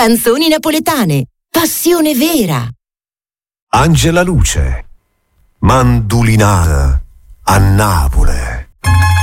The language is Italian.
Canzoni napoletane, passione vera. Angela Luce, Mandulinata a Napoli.